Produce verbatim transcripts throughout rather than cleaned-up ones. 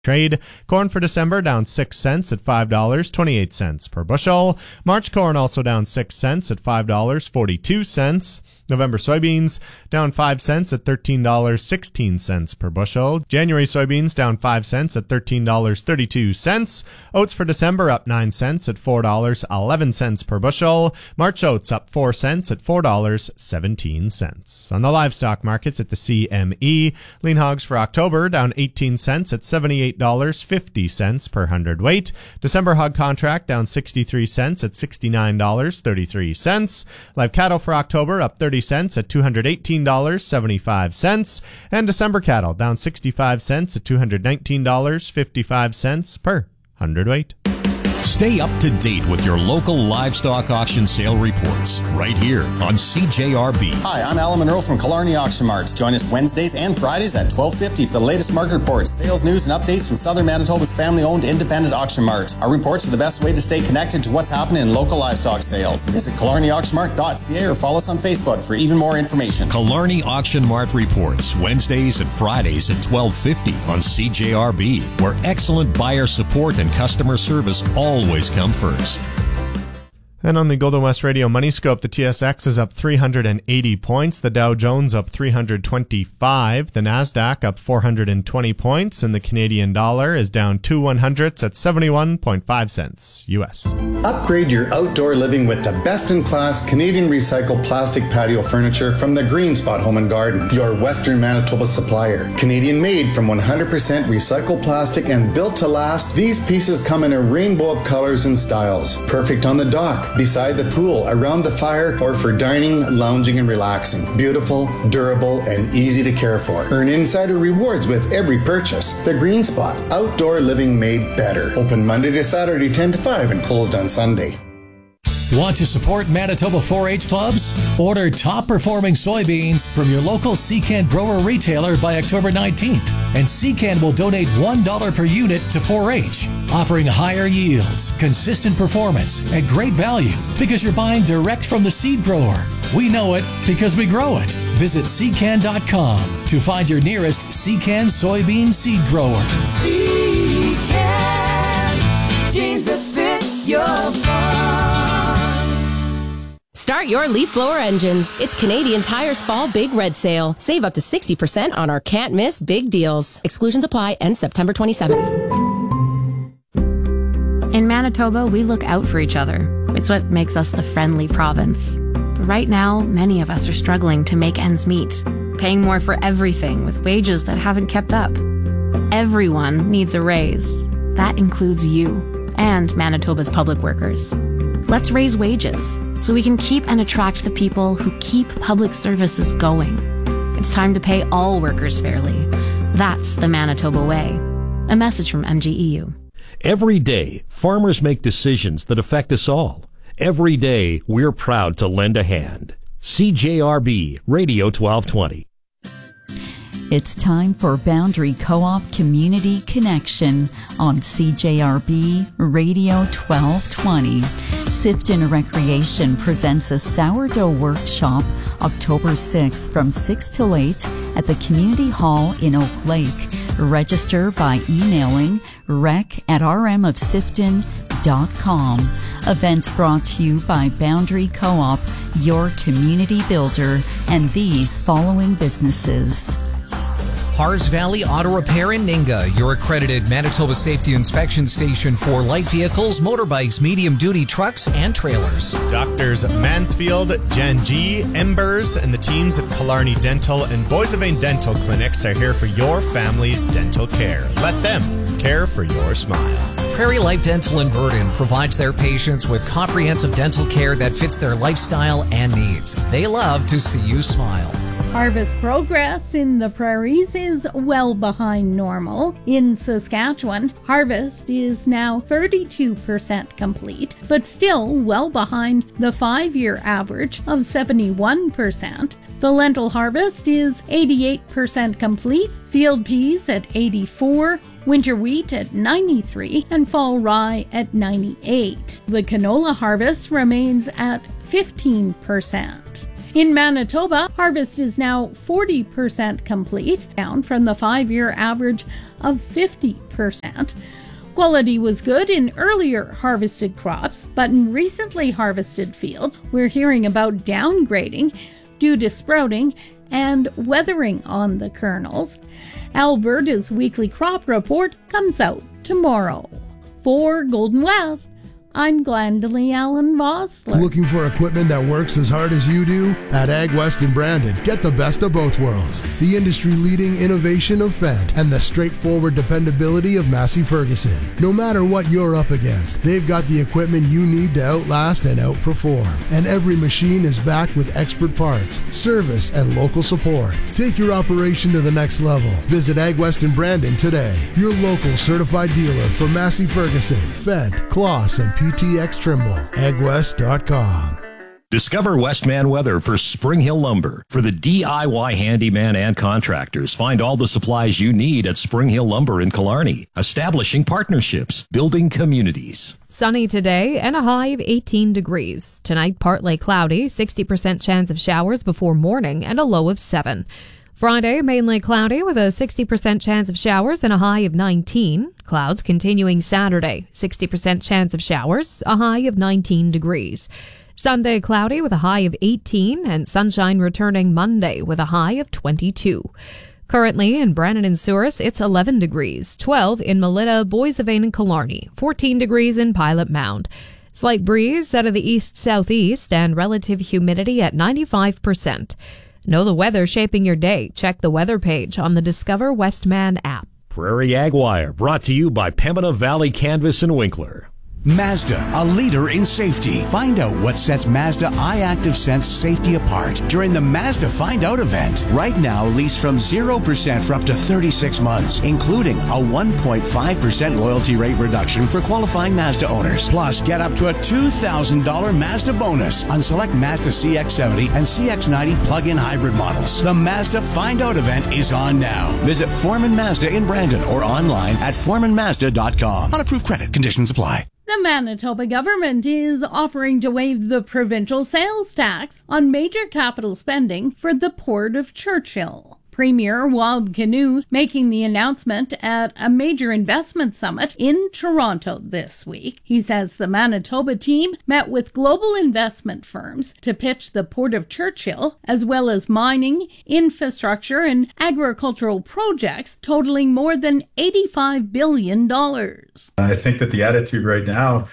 Trade. Corn for December down six cents at five dollars and twenty-eight cents per bushel. March corn also down six cents at five dollars and forty-two cents. November soybeans down five cents at thirteen dollars and sixteen cents per bushel. January soybeans down five cents at thirteen dollars and thirty-two cents. Oats for December up nine cents at four dollars and eleven cents per bushel. March oats up four cents at four dollars and seventeen cents. On the livestock markets at the C M E, lean hogs for October down eighteen cents at seventy-eight dollars and fifty cents per hundredweight. December hog contract down sixty-three cents at sixty-nine dollars and thirty-three cents. Live cattle for October up thirty cents at two hundred eighteen dollars and seventy-five cents. And December cattle down sixty-five cents at two hundred nineteen dollars and fifty-five cents per hundredweight. Stay up to date with your local livestock auction sale reports right here on C J R B. Hi, I'm Alan Monroe from Killarney Auction Mart. Join us Wednesdays and Fridays at twelve fifty for the latest market reports, sales news, and updates from Southern Manitoba's family-owned independent auction mart. Our reports are the best way to stay connected to what's happening in local livestock sales. Visit killarney auction mart dot c a or follow us on Facebook for even more information. Killarney Auction Mart reports Wednesdays and Fridays at twelve fifty on C J R B, where excellent buyer support and customer service always come first. And on the Golden West Radio Money Scope, the T S X is up three hundred eighty points, the Dow Jones up three hundred twenty-five, the Nasdaq up four hundred twenty points, and the Canadian dollar is down two one hundredths at seventy-one point five cents U S. Upgrade your outdoor living with the best-in-class Canadian recycled plastic patio furniture from the Green Spot Home and Garden, your Western Manitoba supplier. Canadian-made from one hundred percent recycled plastic and built to last, these pieces come in a rainbow of colors and styles. Perfect on the dock, beside the pool, around the fire, or for dining, lounging, and relaxing. Beautiful, durable, and easy to care for. Earn insider rewards with every purchase. The Green Spot, outdoor living made better. Open Monday to Saturday, ten to five, and closed on Sunday. Want to support Manitoba four H clubs? Order top-performing soybeans from your local Secan grower retailer by October nineteenth, and Secan will donate one dollar per unit to four H, offering higher yields, consistent performance, and great value because you're buying direct from the seed grower. We know it because we grow it. Visit secan dot com to find your nearest Secan soybean seed grower. Secan, jeans that fit your farm. Start your leaf blower engines. It's Canadian Tire's Fall Big Red Sale. Save up to sixty percent on our can't miss big deals. Exclusions apply. End September twenty-seventh. In Manitoba, we look out for each other. It's what makes us the friendly province. But right now, many of us are struggling to make ends meet, paying more for everything with wages that haven't kept up. Everyone needs a raise. That includes you and Manitoba's public workers. Let's raise wages so we can keep and attract the people who keep public services going. It's time to pay all workers fairly. That's the Manitoba way. A message from M G E U. Every day, farmers make decisions that affect us all. Every day, we're proud to lend a hand. C J R B Radio twelve twenty. It's time for Boundary Co-op Community Connection on C J R B Radio twelve twenty. Sifton Recreation presents a sourdough workshop October sixth from six till eight at the Community Hall in Oak Lake. Register by emailing rec at r m of sifton dot com. Events brought to you by Boundary Co-op, your community builder, and these following businesses. Hars Valley Auto Repair in Ninga, your accredited Manitoba Safety Inspection Station for light vehicles, motorbikes, medium-duty trucks, and trailers. Doctors Mansfield, Jan G, Embers, and the teams at Killarney Dental and Boissevain Dental Clinics are here for your family's dental care. Let them care for your smile. Prairie Life Dental in Burden provides their patients with comprehensive dental care that fits their lifestyle and needs. They love to see you smile. Harvest progress in the prairies is well behind normal. In Saskatchewan, harvest is now thirty-two percent complete, but still well behind the five-year average of seventy-one percent. The lentil harvest is eighty-eight percent complete, field peas at eighty-four, winter wheat at ninety-three, and fall rye at ninety-eight. The canola harvest remains at fifteen percent. In Manitoba, harvest is now forty percent complete, down from the five-year average of fifty percent. Quality was good in earlier harvested crops, but in recently harvested fields, we're hearing about downgrading due to sprouting and weathering on the kernels. Alberta's weekly crop report comes out tomorrow. For Golden West, I'm Glendalee Allen Vossler. Looking for equipment that works as hard as you do? At Ag West in Brandon, get the best of both worlds. The industry-leading innovation of Fendt and the straightforward dependability of Massey Ferguson. No matter what you're up against, they've got the equipment you need to outlast and outperform. And every machine is backed with expert parts, service, and local support. Take your operation to the next level. Visit Ag West in Brandon today. Your local certified dealer for Massey Ferguson, Fendt, Kloss, and P T X Trimble. ag west dot com. Discover Westman Weather for Spring Hill Lumber. For the D I Y handyman and contractors, find all the supplies you need at Spring Hill Lumber in Killarney. Establishing partnerships, building communities. Sunny today and a high of eighteen degrees. Tonight, partly cloudy, sixty percent chance of showers before morning and a low of seven. Friday, mainly cloudy with a sixty percent chance of showers and a high of nineteen. Clouds continuing Saturday, sixty percent chance of showers, a high of nineteen degrees. Sunday, cloudy with a high of eighteen and sunshine returning Monday with a high of twenty-two. Currently in Brandon and Souris, it's eleven degrees, twelve in Melita, Boissevain, and Killarney, fourteen degrees in Pilot Mound. Slight breeze out of the east-southeast and relative humidity at ninety-five percent. Know the weather shaping your day. Check the weather page on the Discover Westman app. Prairie Ag Wire, brought to you by Pembina Valley Canvas and Winkler. Mazda, a leader in safety. Find out what sets Mazda iActive Sense safety apart during the Mazda Find Out event. Right now, lease from zero percent for up to thirty-six months, including a one point five percent loyalty rate reduction for qualifying Mazda owners. Plus, get up to a two thousand dollars Mazda bonus on select Mazda C X seventy and C X ninety plug-in hybrid models. The Mazda Find Out event is on now. Visit Foreman Mazda in Brandon or online at foreman mazda dot com. On approved credit, conditions apply. The Manitoba government is offering to waive the provincial sales tax on major capital spending for the Port of Churchill. Premier Wald Kinew making the announcement at a major investment summit in Toronto this week. He says the Manitoba team met with global investment firms to pitch the Port of Churchill, as well as mining, infrastructure, and agricultural projects totaling more than eighty-five billion dollars. I think that the attitude right now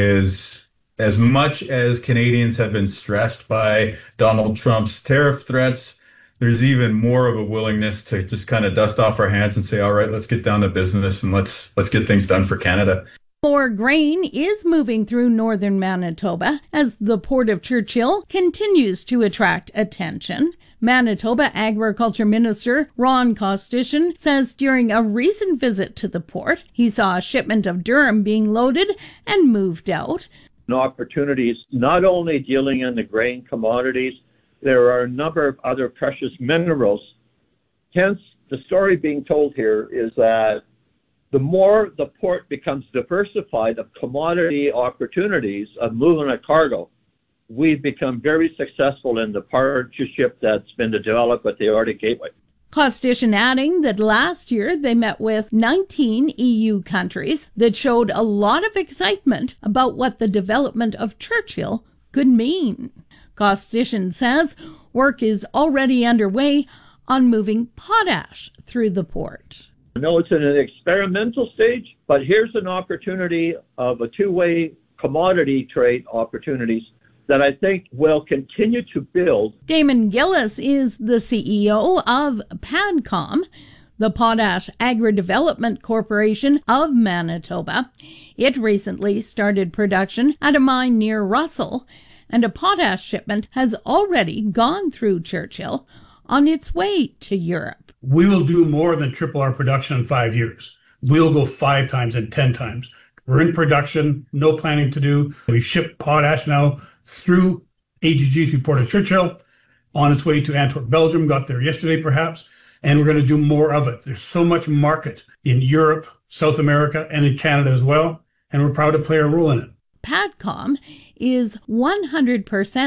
is, as much as Canadians have been stressed by Donald Trump's tariff threats, there's even more of a willingness to just kind of dust off our hands and say, all right, let's get down to business and let's let's get things done for Canada. More grain is moving through northern Manitoba as the Port of Churchill continues to attract attention. Manitoba Agriculture Minister Ron Kostyshin says during a recent visit to the port, he saw a shipment of durum being loaded and moved out. Opportunities not only dealing in the grain commodities, there are a number of other precious minerals. Hence, the story being told here is that the more the port becomes diversified of commodity opportunities of moving a cargo, we've become very successful in the partnership that's been developed with the Arctic Gateway. Kostyshin adding that last year they met with nineteen E U countries that showed a lot of excitement about what the development of Churchill could mean. Kostyshin says work is already underway on moving potash through the port. I know it's in an experimental stage, but here's an opportunity of a two-way commodity trade opportunities that I think will continue to build. Damon Gillis is the C E O of PADCOM, the Potash Agri-Development Corporation of Manitoba. It recently started production at a mine near Russell, and a potash shipment has already gone through Churchill on its way to Europe. We will do more than triple our production in five years. We'll go five times and ten times. We're in production, no planning to do. We ship potash now through A G G to Port of Churchill, on its way to Antwerp, Belgium, got there yesterday perhaps, and we're going to do more of it. There's so much market in Europe, South America, and in Canada as well, and we're proud to play a role in it. PADCOM is one hundred percent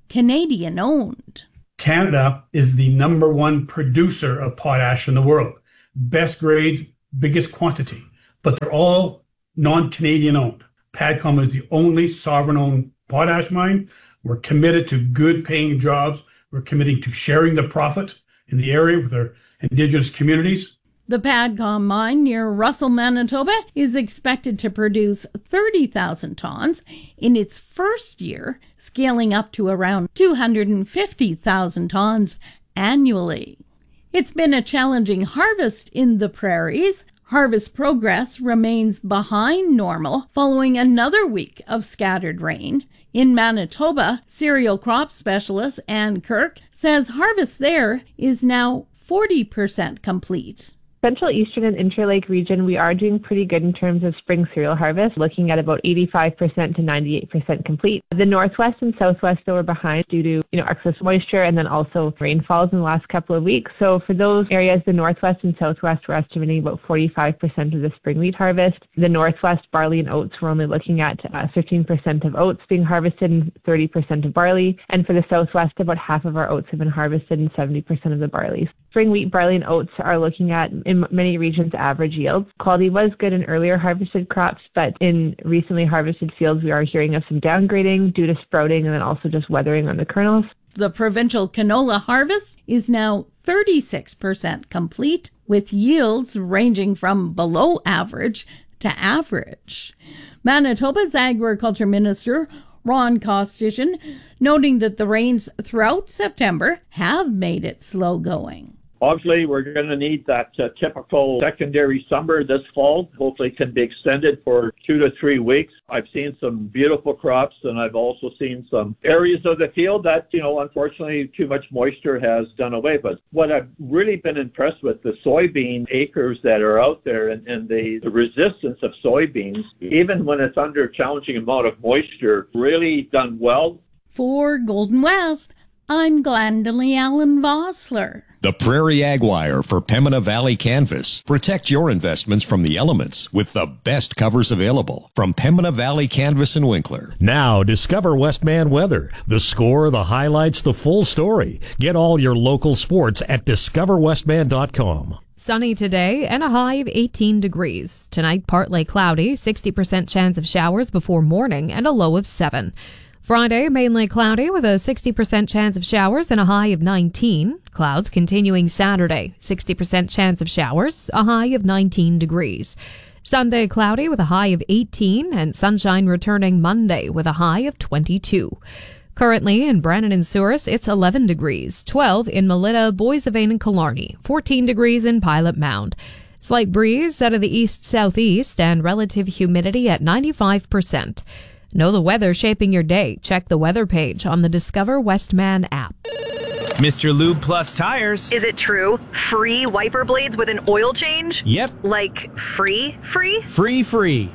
Canadian owned. Canada is the number one producer of potash in the world. Best grades, biggest quantity, but they're all non-Canadian owned. PADCOM is the only sovereign-owned potash mine. We're committed to good paying jobs. We're committing to sharing the profit in the area with our Indigenous communities. The PADCOM mine near Russell, Manitoba is expected to produce thirty thousand tons in its first year, scaling up to around two hundred fifty thousand tons annually. It's been a challenging harvest in the prairies. Harvest progress remains behind normal following another week of scattered rain. In Manitoba, cereal crop specialist Ann Kirk says harvest there is now forty percent complete. Central, Eastern, and Interlake region, we are doing pretty good in terms of spring cereal harvest, looking at about eighty-five percent to ninety-eight percent complete. The Northwest and Southwest, though, are behind due to you know excess moisture and then also rainfalls in the last couple of weeks. So for those areas, the Northwest and Southwest, we're estimating about forty-five percent of the spring wheat harvest. The Northwest, barley and oats, we're only looking at uh, fifteen percent of oats being harvested and thirty percent of barley. And for the Southwest, about half of our oats have been harvested and seventy percent of the barley. Spring wheat, barley, and oats are looking at, in many regions, average yields. Quality was good in earlier harvested crops, but in recently harvested fields, we are hearing of some downgrading due to sprouting and then also just weathering on the kernels. The provincial canola harvest is now thirty-six percent complete, with yields ranging from below average to average. Manitoba's Agriculture Minister Ron Kostyshin noting that the rains throughout September have made it slow going. Obviously, we're going to need that uh, typical secondary summer this fall. Hopefully it can be extended for two to three weeks. I've seen some beautiful crops, and I've also seen some areas of the field that, you know, unfortunately too much moisture has done away. But what I've really been impressed with, the soybean acres that are out there and, and the, the resistance of soybeans, even when it's under a challenging amount of moisture, really done well. For Golden West, I'm Glendalee Allen Vossler. The Prairie Ag Wire for Pembina Valley Canvas. Protect your investments from the elements with the best covers available from Pembina Valley Canvas and Winkler. Now, discover Westman Weather. The score, the highlights, the full story. Get all your local sports at discover westman dot com. Sunny today and a high of eighteen degrees. Tonight, partly cloudy, sixty percent chance of showers before morning and a low of seven. Friday, mainly cloudy with a sixty percent chance of showers and a high of nineteen. Clouds continuing Saturday, sixty percent chance of showers, a high of nineteen degrees. Sunday, cloudy with a high of eighteen and sunshine returning Monday with a high of twenty-two. Currently in Brandon and Souris, it's eleven degrees, twelve in Melita, Boissevain, and Killarney, fourteen degrees in Pilot Mound. Slight breeze out of the east-southeast and relative humidity at ninety-five percent. Know the weather shaping your day. Check the weather page on the Discover Westman app. Mister Lube Plus Tires. Is it true? Free wiper blades with an oil change? Yep. Like free, free? Free, free.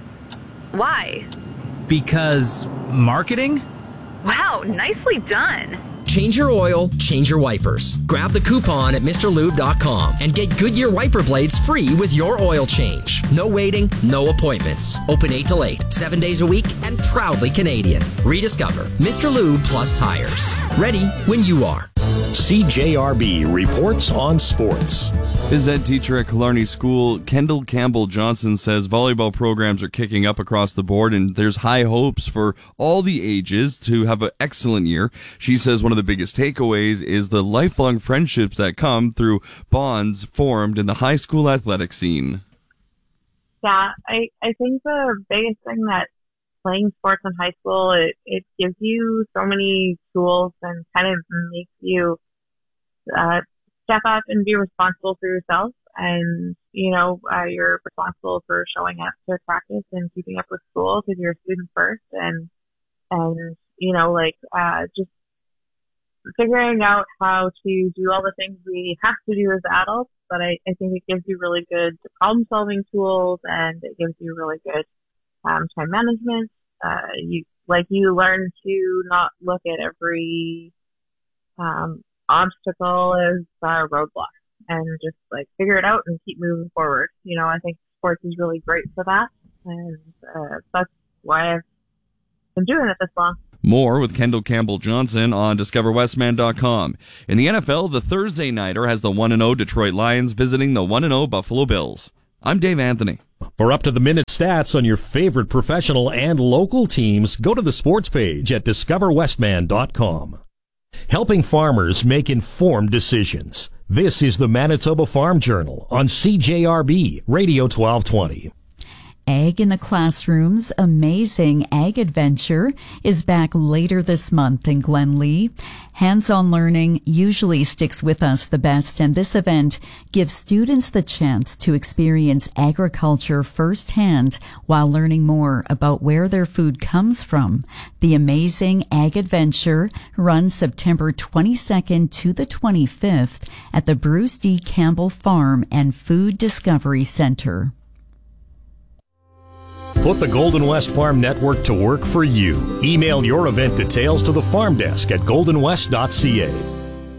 Why? Because marketing? Wow, nicely done. Change your oil, change your wipers. Grab the coupon at Mr Lube dot com and get Goodyear wiper blades free with your oil change. No waiting, no appointments. Open eight till eight, seven days a week, and proudly Canadian. Rediscover Mister Lube Plus Tires. Ready when you are. C J R B reports on sports. Phys ed teacher at Killarney School, Kendall Campbell Johnson, says volleyball programs are kicking up across the board and there's high hopes for all the ages to have an excellent year. She says one of the biggest takeaways is the lifelong friendships that come through bonds formed in the high school athletic scene. Yeah, I, I think the biggest thing that playing sports in high school, it, it gives you so many tools and kind of makes you uh, step up and be responsible for yourself. And, you know, uh, you're responsible for showing up to practice and keeping up with school because you're a student first. And, and you know, like uh, just figuring out how to do all the things we have to do as adults. But I, I think it gives you really good problem-solving tools, and it gives you really good um, time management. Uh, you like you learn to not look at every um, obstacle as a roadblock, and just like figure it out and keep moving forward. You know, I think sports is really great for that, and uh, that's why I've been doing it this long. More with Kendall Campbell Johnson on discover westman dot com. In the N F L, the Thursday Nighter has the one and oh Detroit Lions visiting the one and oh Buffalo Bills. I'm Dave Anthony. For up-to-the-minute stats on your favorite professional and local teams, go to the sports page at discover westman dot com. Helping farmers make informed decisions. This is the Manitoba Farm Journal on C J R B Radio twelve twenty. Ag in the Classroom's Amazing Ag Adventure is back later this month in Glenlee. Hands-on learning usually sticks with us the best, and this event gives students the chance to experience agriculture firsthand while learning more about where their food comes from. The Amazing Ag Adventure runs September twenty-second to the twenty-fifth at the Bruce D. Campbell Farm and Food Discovery Center. Put the Golden West Farm Network to work for you. Email your event details to the farm desk at golden west dot c a.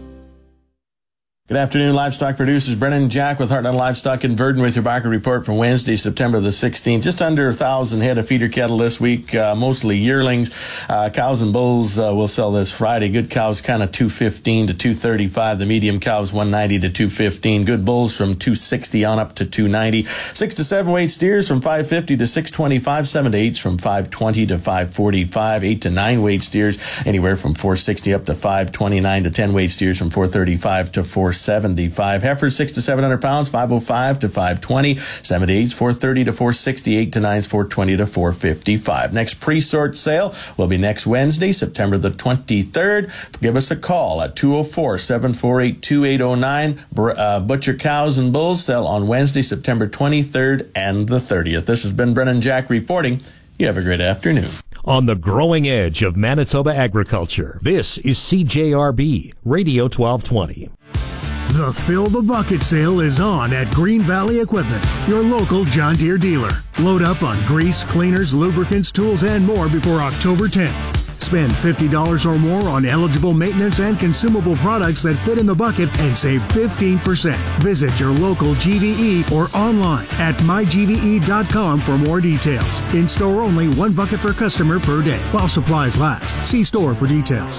Good afternoon, livestock producers. Brennan Jack with Heartland Livestock in Verdon with your market report for Wednesday, September the sixteenth. Just under a thousand head of feeder cattle this week, uh, mostly yearlings. Uh, cows and bulls uh, will sell this Friday. Good cows kind of two fifteen to two thirty-five. The medium cows one ninety to two fifteen. Good bulls from two sixty on up to two ninety. Six to seven weight steers from five fifty to six twenty-five. Seven to eights from five twenty to five forty-five. Eight to nine weight steers anywhere from four sixty up to five twenty-nine. To ten weight steers from four thirty-five to four seventy-five. Heifers six to seven hundred pounds, five oh five to five twenty. Seven to eights, four thirty to four sixty. Eight to nines, four twenty to four fifty-five. Next pre-sort sale will be next Wednesday, September the twenty-third. Give us a call at two oh four, seven four eight, two eight oh nine. Uh, Butcher cows and bulls sell on Wednesday, September twenty-third and the thirtieth. This has been Brennan Jack reporting. You have a great afternoon. On the growing edge of Manitoba agriculture, this is C J R B Radio twelve twenty. The Fill the Bucket sale is on at Green Valley Equipment, your local John Deere dealer. Load up on grease, cleaners, lubricants, tools, and more before October tenth. Spend fifty dollars or more on eligible maintenance and consumable products that fit in the bucket and save fifteen percent. Visit your local G V E or online at my g v e dot com for more details. In store only, one bucket per customer per day while supplies last. See store for details.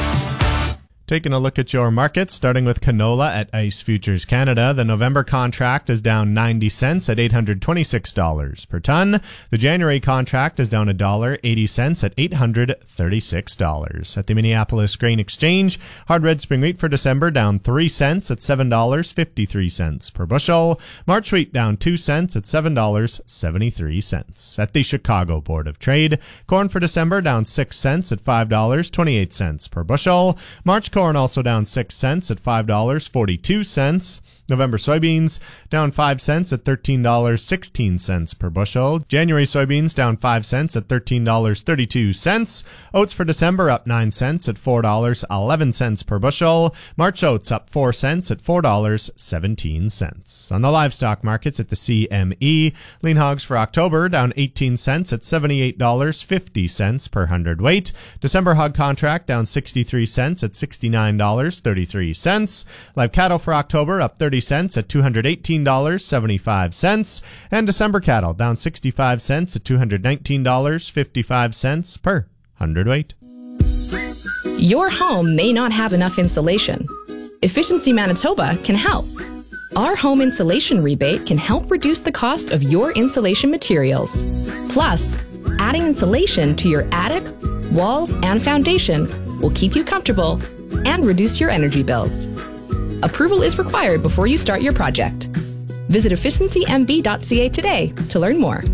Taking a look at your markets, starting with canola at Ice Futures Canada. The November contract is down ninety cents at eight hundred twenty-six dollars per ton. The January contract is down one dollar eighty cents at eight hundred thirty-six dollars. At the Minneapolis Grain Exchange, hard red spring wheat for December down three cents at seven dollars and fifty-three cents per bushel. March wheat down two cents at seven dollars and seventy-three cents. At the Chicago Board of Trade, corn for December down six cents at five dollars and twenty-eight cents per bushel. March corn also down six cents at five dollars and forty-two cents. November soybeans down five cents at thirteen dollars and sixteen cents per bushel. January soybeans down five cents at thirteen dollars and thirty-two cents. Oats for December up nine cents at four dollars and eleven cents per bushel. March oats up four cents at four dollars and seventeen cents. On the livestock markets at the C M E, lean hogs for October down eighteen cents at seventy-eight dollars and fifty cents per hundredweight. December hog contract down sixty-three cents at sixty-nine dollars and thirty-three cents. Live cattle for October up thirty cents at two hundred eighteen dollars and seventy-five cents. And December cattle down sixty-five cents at two hundred nineteen dollars and fifty-five cents per hundredweight. Your home may not have enough insulation. Efficiency Manitoba can help. Our home insulation rebate can help reduce the cost of your insulation materials. Plus, adding insulation to your attic, walls, and foundation will keep you comfortable and reduce your energy bills. Approval is required before you start your project. Visit efficiency m b dot c a today to learn more.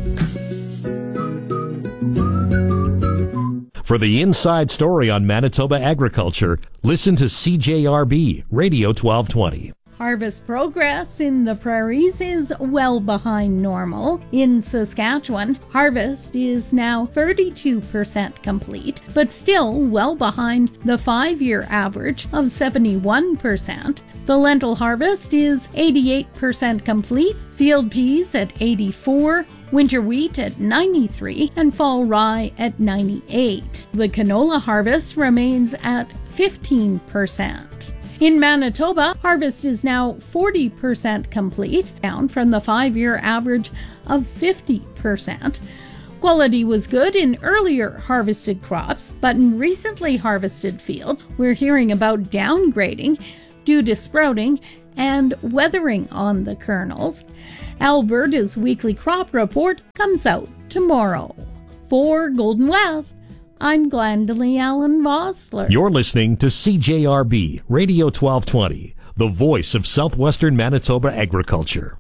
For the inside story on Manitoba agriculture, listen to C J R B Radio twelve twenty. Harvest progress in the prairies is well behind normal. In Saskatchewan, harvest is now thirty-two percent complete, but still well behind the five-year average of seventy-one percent. The lentil harvest is eighty-eight percent complete, field peas at eighty-four, winter wheat at ninety-three, and fall rye at ninety-eight. The canola harvest remains at fifteen percent. In Manitoba, harvest is now forty percent complete, down from the five-year average of fifty percent. Quality was good in earlier harvested crops, but in recently harvested fields, we're hearing about downgrading due to sprouting and weathering on the kernels. Alberta's weekly crop report comes out tomorrow. For Golden West, I'm Glendalee Allen Vossler. You're listening to C J R B Radio twelve twenty, the voice of southwestern Manitoba agriculture.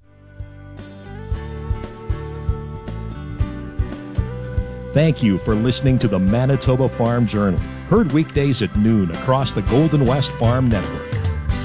Thank you for listening to the Manitoba Farm Journal, heard weekdays at noon across the Golden West Farm Network.